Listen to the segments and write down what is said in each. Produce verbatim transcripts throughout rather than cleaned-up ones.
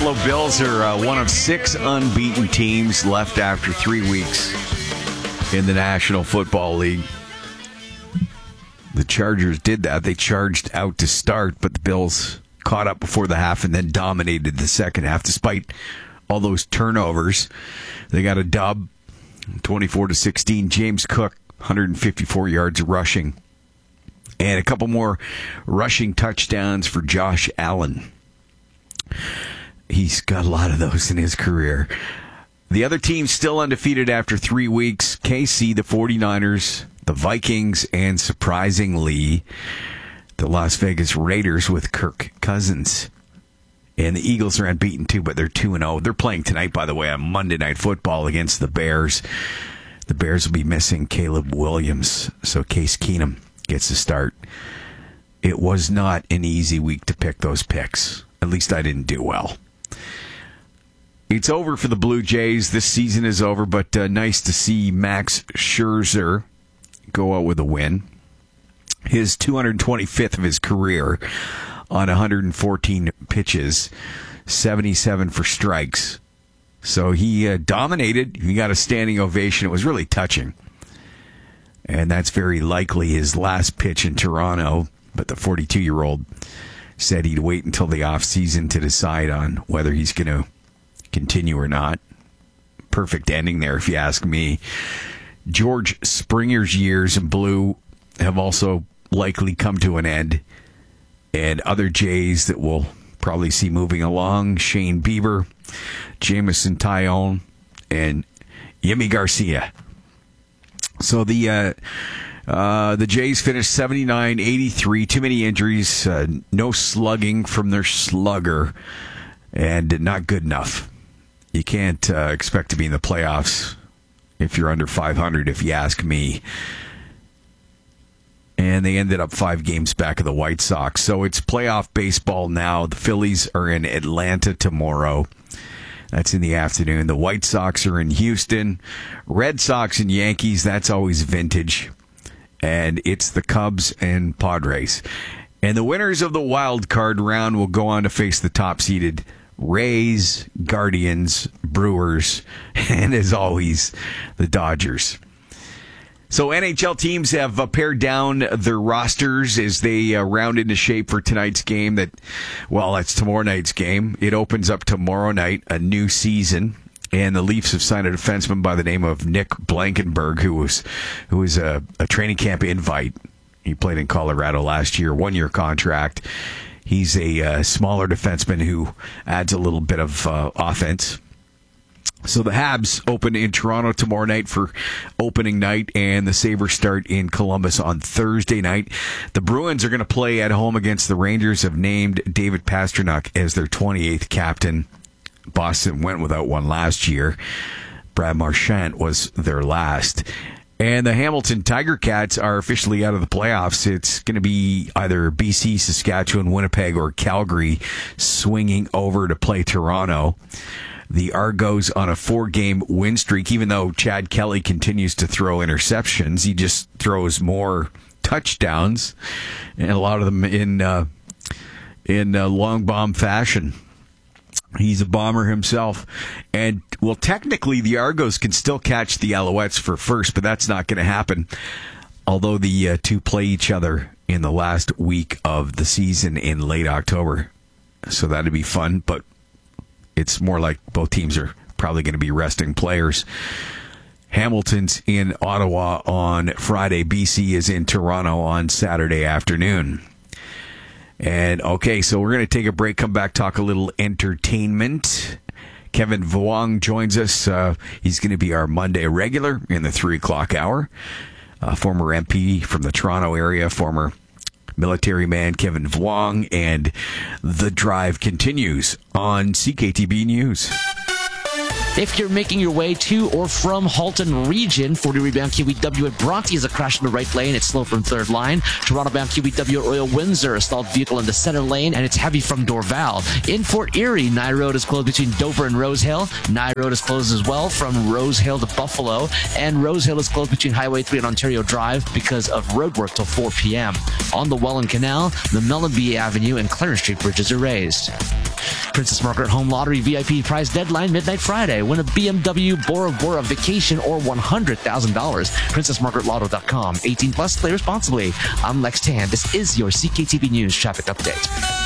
Buffalo Bills are uh, one of six unbeaten teams left after three weeks in the National Football League. The Chargers did that. They charged out to start, but the Bills caught up before the half and then dominated the second half despite all those turnovers. They got a dub, twenty-four to sixteen. James Cook, one hundred fifty-four yards rushing. And a couple more rushing touchdowns for Josh Allen. He's got a lot of those in his career. The other teams still undefeated after three weeks. K C, the 49ers, the Vikings, and surprisingly, the Las Vegas Raiders with Kirk Cousins. And the Eagles are unbeaten too, but they're two and oh. They're playing tonight, by the way, on Monday Night Football against the Bears. The Bears will be missing Caleb Williams, so Case Keenum gets to start. It was not an easy week to pick those picks. At least I didn't do well. It's over for the Blue Jays. This season is over, but uh, nice to see Max Scherzer go out with a win. His two hundred twenty-fifth of his career on one hundred fourteen pitches, seventy-seven for strikes. So he uh, dominated. He got a standing ovation. It was really touching. And that's very likely his last pitch in Toronto. But the forty-two-year-old said he'd wait until the offseason to decide on whether he's going to continue or not. Perfect ending there, if you ask me. George Springer's years in blue have also likely come to an end. And other Jays that we'll probably see moving along, Shane Bieber, Jameson Taillon, and Yimi Garcia. So the uh, uh, the Jays finished seventy-nine eighty-three. Too many injuries, uh, no slugging from their slugger, and not good enough. You can't uh, expect to be in the playoffs if you're under five hundred, if you ask me. And they ended up five games back of the White Sox. So it's playoff baseball now. The Phillies are in Atlanta tomorrow. That's in the afternoon. The White Sox are in Houston. Red Sox and Yankees, that's always vintage. And it's the Cubs and Padres. And the winners of the wild card round will go on to face the top-seeded Rays, Guardians, Brewers, and as always, the Dodgers. So N H L teams have uh, pared down their rosters as they uh, round into shape for tonight's game. That, well, that's tomorrow night's game. It opens up tomorrow night, a new season. And the Leafs have signed a defenseman by the name of Nick Blankenberg, who was who was a, a training camp invite. He played in Colorado last year, one-year contract. He's a uh, smaller defenseman who adds a little bit of uh, offense. So the Habs open in Toronto tomorrow night for opening night, and the Sabres start in Columbus on Thursday night. The Bruins are going to play at home against the Rangers, have named David Pastrnak as their twenty-eighth captain. Boston went without one last year. Brad Marchand was their last. And the Hamilton Tiger Cats are officially out of the playoffs. It's going to be either B C, Saskatchewan, Winnipeg, or Calgary swinging over to play Toronto. The Argos on a four-game win streak, even though Chad Kelly continues to throw interceptions. He just throws more touchdowns, and a lot of them in uh, in uh, long bomb fashion. He's a bomber himself. And, well, technically, the Argos can still catch the Alouettes for first, but that's not going to happen. Although the uh, two play each other in the last week of the season in late October. So that'd be fun, but it's more like both teams are probably going to be resting players. Hamilton's in Ottawa on Friday. B C is in Toronto on Saturday afternoon. And, okay, so we're going to take a break, come back, talk a little entertainment. Kevin Vuong joins us. Uh, he's going to be our Monday regular in the three o'clock hour. Uh, former M P from the Toronto area, former military man Kevin Vuong, and The Drive continues on C K T B News. If you're making your way to or from Halton Region, forty-bound Q E W at Bronte is a crash in the right lane. It's slow from third line. Toronto-bound Q E W at Royal Windsor, a stalled vehicle in the center lane, and it's heavy from Dorval. In Fort Erie, Nye Road is closed between Dover and Rose Hill. Nye Road is closed as well from Rose Hill to Buffalo, and Rose Hill is closed between Highway three and Ontario Drive because of road work till four p.m. On the Welland Canal, the Mellenby Avenue and Clarence Street bridges are raised. Princess Margaret Home Lottery V I P prize deadline midnight Friday. Win a B M W Bora Bora vacation or one hundred thousand dollars. princess margaret lotto dot com. eighteen plus, play responsibly. I'm Lex Tan. This is your C K T V News traffic update.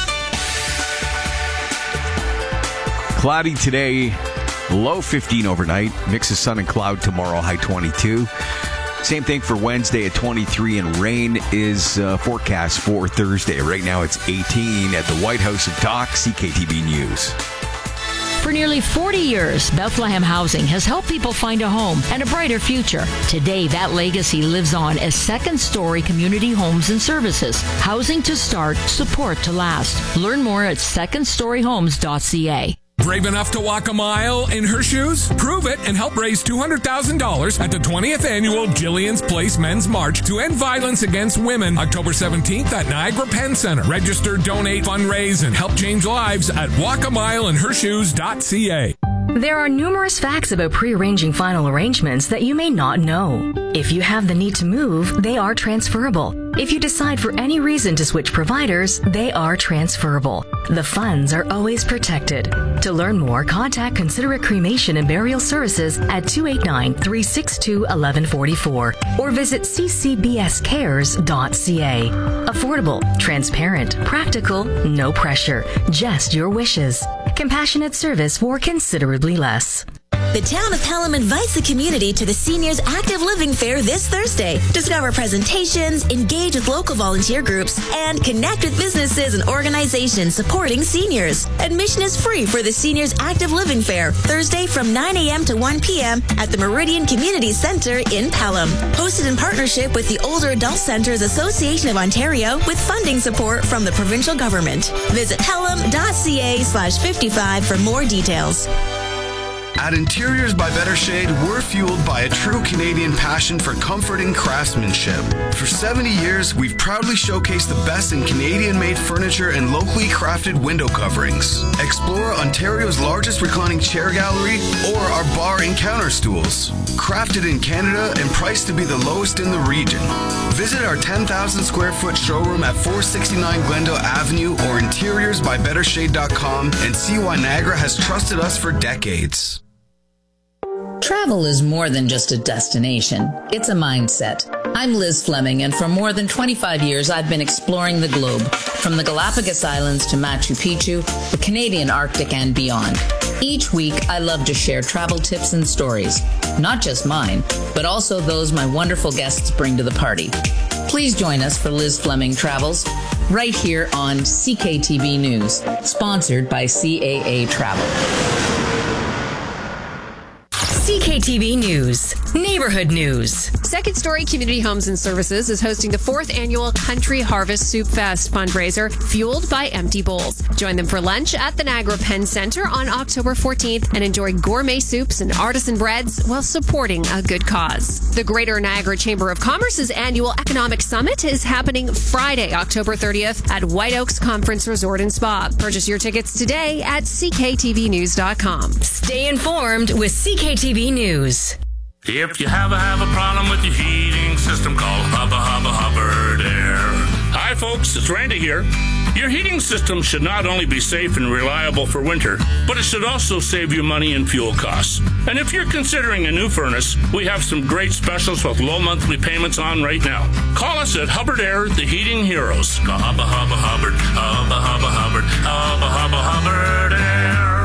Cloudy today, low fifteen overnight. Mix of sun and cloud tomorrow, high twenty-two. Same thing for Wednesday at twenty-three, and rain is uh, forecast for Thursday. Right now it's eighteen at the White House of Talk, C K T V News. For nearly forty years, Bethlehem Housing has helped people find a home and a brighter future. Today, that legacy lives on as second-story community homes and services. Housing to start, support to last. Learn more at second story homes dot c a. Brave enough to walk a mile in her shoes? Prove it and help raise two hundred thousand dollars at the twentieth Annual Jillian's Place Men's March to end violence against women, October seventeenth at Niagara Penn Center. Register, donate, fundraise, and help change lives at walk a mile in her shoes dot c a. There are numerous facts about pre-arranging final arrangements that you may not know. If you have the need to move, they are transferable. If you decide for any reason to switch providers, they are transferable. The funds are always protected. To learn more, contact Considerate Cremation and Burial Services at two eight nine, three six two, one one four four or visit c c b s cares dot c a. Affordable, transparent, practical, no pressure, just your wishes. Compassionate service for considerably less. The town of Pelham invites the community to the Seniors Active Living Fair this Thursday. Discover presentations, engage with local volunteer groups, and connect with businesses and organizations supporting seniors. Admission is free for the Seniors Active Living Fair, Thursday from nine a.m. to one p.m. at the Meridian Community Center in Pelham. Hosted in partnership with the Older Adult Centers Association of Ontario with funding support from the provincial government. Visit pelham dot c a slash fifty-five for more details. At Interiors by Better Shade, we're fueled by a true Canadian passion for comfort and craftsmanship. For seventy years, we've proudly showcased the best in Canadian-made furniture and locally crafted window coverings. Explore Ontario's largest reclining chair gallery or our bar and counter stools. Crafted in Canada and priced to be the lowest in the region. Visit our ten thousand square foot showroom at four sixty-nine Glendale Avenue or interiors by better shade dot com and see why Niagara has trusted us for decades. Travel is more than just a destination. It's a mindset. I'm Liz Fleming, and for more than twenty-five years, I've been exploring the globe, from the Galapagos Islands to Machu Picchu, the Canadian Arctic, and beyond. Each week, I love to share travel tips and stories, not just mine, but also those my wonderful guests bring to the party. Please join us for Liz Fleming Travels, right here on C K T V News, sponsored by C A A Travel. C K T V News, Neighborhood News. Second Story Community Homes and Services is hosting the fourth annual Country Harvest Soup Fest fundraiser, fueled by empty bowls. Join them for lunch at the Niagara Penn Center on October fourteenth and enjoy gourmet soups and artisan breads while supporting a good cause. The Greater Niagara Chamber of Commerce's annual Economic Summit is happening Friday, October thirtieth at White Oaks Conference Resort and Spa. Purchase your tickets today at c k t v news dot com. Stay informed with C K T V News. If you have a, have a problem with your heating system, call Hubba Hubba Hubbard Air. Hi folks, it's Randy here. Your heating system should not only be safe and reliable for winter, but it should also save you money and fuel costs. And if you're considering a new furnace, we have some great specials with low monthly payments on right now. Call us at Hubbard Air, the Heating Heroes. Call Hubba Hubba Hubbard, Hubba Hubba Hubbard, Hubba Hubba Hubbard Air.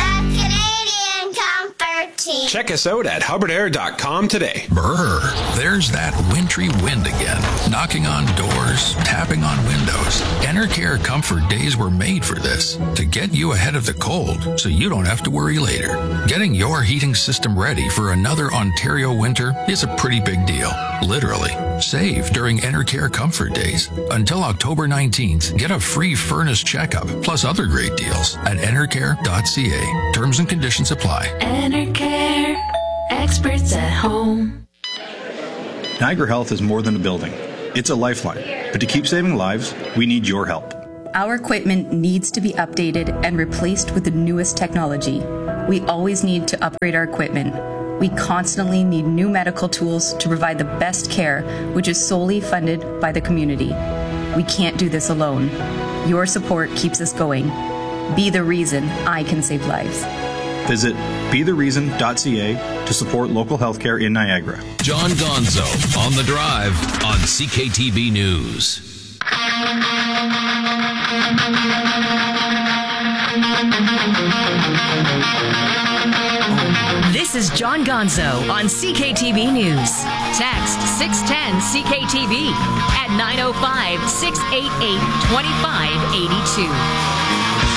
Check us out at hubbard air dot com today. Brr, there's that wintry wind again, knocking on doors, tapping on windows. Enercare Comfort Days were made for this, to get you ahead of the cold so you don't have to worry later. Getting your heating system ready for another Ontario winter is a pretty big deal, literally. Save during Enercare Comfort Days. Until October nineteenth, get a free furnace checkup plus other great deals at enercare dot c a. Terms and conditions apply. Enercare, experts at home. Niagara Health is more than a building. It's a lifeline. But to keep saving lives, we need your help. Our equipment needs to be updated and replaced with the newest technology. We always need to upgrade our equipment. We constantly need new medical tools to provide the best care, which is solely funded by the community. We can't do this alone. Your support keeps us going. Be the reason I can save lives. Visit be the reason dot c a to support local healthcare in Niagara. John Gonzo on the drive on C K T V News. This is John Gonzo on C K T V News. Text six ten C K T V at nine oh five, six eight eight, two five eight two.